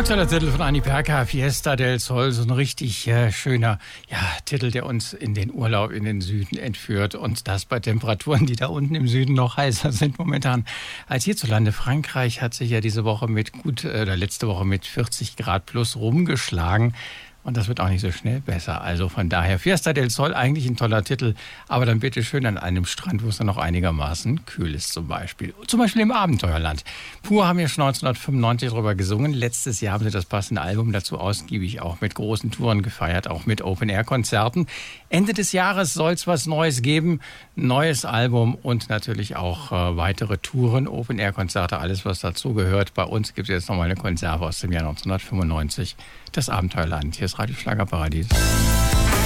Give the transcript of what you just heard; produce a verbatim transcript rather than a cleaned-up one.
toller Titel von Anni Perka, Fiesta del Sol, so ein richtig äh, schöner ja, Titel, der uns in den Urlaub in den Süden entführt und das bei Temperaturen, die da unten im Süden noch heißer sind momentan als hierzulande. Frankreich hat sich ja diese Woche mit gut, äh, oder letzte Woche mit vierzig Grad plus rumgeschlagen. Und das wird auch nicht so schnell besser. Also von daher, Fiesta del Sol, eigentlich ein toller Titel, aber dann bitte schön an einem Strand, wo es dann noch einigermaßen kühl ist zum Beispiel. Zum Beispiel im Abenteuerland. Pur haben wir schon neunzehnhundertfünfundneunzig darüber gesungen. Letztes Jahr haben sie das passende Album dazu ausgiebig auch mit großen Touren gefeiert, auch mit Open-Air-Konzerten. Ende des Jahres soll es was Neues geben, neues Album und natürlich auch äh, weitere Touren, Open-Air-Konzerte, alles was dazu gehört. Bei uns gibt es jetzt nochmal eine Konserve aus dem Jahr neunzehnhundertfünfundneunzig. Das Abenteuerland. Hier ist Radio Schlagerparadies.